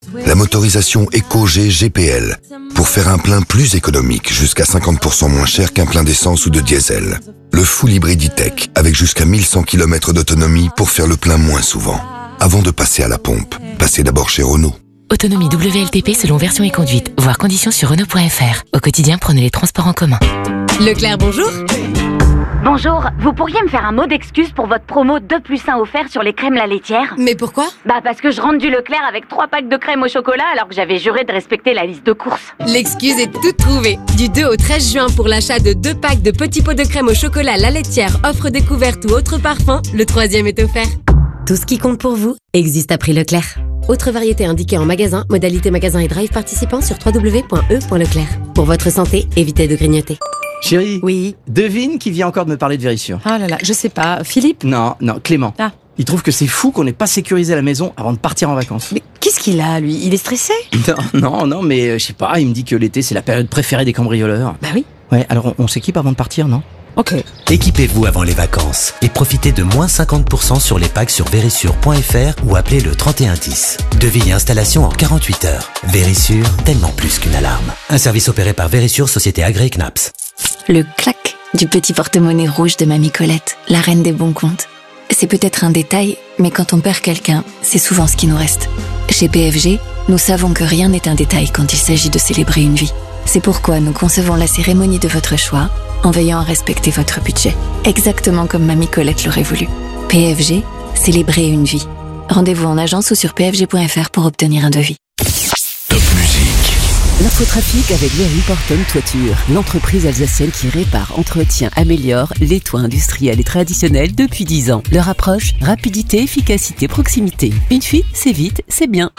La motorisation EcoG GPL pour faire un plein plus économique, jusqu'à 50% moins cher qu'un plein d'essence ou de diesel. Le full hybride E-Tech avec jusqu'à 1100 km d'autonomie pour faire le plein moins souvent. Avant de passer à la pompe, passez d'abord chez Renault. Autonomie WLTP selon version et conduite. Voir conditions sur Renault.fr. Au quotidien, prenez les transports en commun. Leclerc, bonjour. Bonjour, vous pourriez me faire un mot d'excuse pour votre promo 2+1 offert sur les crèmes la laitière ? Mais pourquoi ? Parce que je rentre du Leclerc avec 3 packs de crème au chocolat alors que j'avais juré de respecter la liste de courses. L'excuse est toute trouvée. Du 2 au 13 juin pour l'achat de 2 packs de petits pots de crème au chocolat la laitière, offre découverte ou autre parfum, le 3e est offert. Tout ce qui compte pour vous existe à prix Leclerc. Autre variété indiquée en magasin, modalité magasin et drive participant sur www.e.leclerc. Pour votre santé, évitez de grignoter. Chérie, Oui. devine qui vient encore de me parler de Vérissure. Ah là là, je sais pas. Philippe ? Non, Clément. Ah. Il trouve que c'est fou qu'on n'ait pas sécurisé la maison avant de partir en vacances. Mais qu'est-ce qu'il a, lui ? Il est stressé ? Non, mais je sais pas, il me dit que l'été c'est la période préférée des cambrioleurs. Bah oui. Ouais, alors on s'équipe avant de partir, non ? Ok. Équipez-vous avant les vacances et profitez de moins 50% sur les packs sur Vérissure.fr ou appelez le 3110. Devis et installation en 48 heures. Vérissure, tellement plus qu'une alarme. Un service opéré par Vérissure, société agréée CNAPS. Le clac du petit porte-monnaie rouge de Mamie Colette, la reine des bons comptes. C'est peut-être un détail, mais quand on perd quelqu'un, c'est souvent ce qui nous reste. Chez PFG, nous savons que rien n'est un détail quand il s'agit de célébrer une vie. C'est pourquoi nous concevons la cérémonie de votre choix en veillant à respecter votre budget, exactement comme Mamie Colette l'aurait voulu. PFG, célébrer une vie. Rendez-vous en agence ou sur pfg.fr pour obtenir un devis. Top musique. L'infotrafic avec Very Porton Toiture, l'entreprise alsacienne qui répare, entretient, améliore les toits industriels et traditionnels depuis 10 ans. Leur approche, rapidité, efficacité, proximité. Une fuite, c'est vite, c'est bien.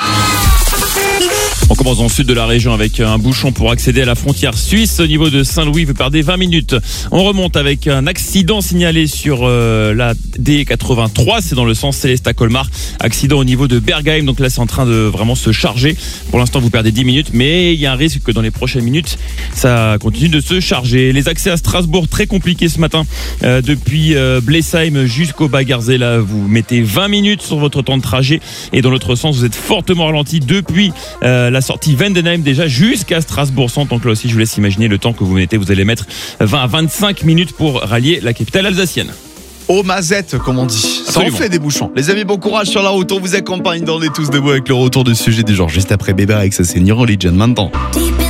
On commence dans le sud de la région avec un bouchon pour accéder à la frontière suisse. Au niveau de Saint-Louis, vous perdez 20 minutes. On remonte avec un accident signalé sur la D83. C'est dans le sens Célestat-Colmar. Accident au niveau de Bergheim. Donc là, c'est en train de vraiment se charger. Pour l'instant, vous perdez 10 minutes. Mais il y a un risque que dans les prochaines minutes, ça continue de se charger. Les accès à Strasbourg, très compliqués ce matin. Depuis Blesheim jusqu'au Bas-Garzée. Là, vous mettez 20 minutes sur votre temps de trajet. Et dans l'autre sens, vous êtes fortement ralenti depuis la sortie Vendenheim déjà jusqu'à Strasbourg-Centre. Donc là aussi, je vous laisse imaginer le temps que vous mettez. Vous allez mettre 20 à 25 minutes pour rallier la capitale alsacienne. Au mazette, comme on dit. Ça en fait des bouchons. Les amis, bon courage sur la route. On vous accompagne dans les Tous Debout avec le retour du sujet du jour. Juste après Bébé avec sa senior Religion maintenant.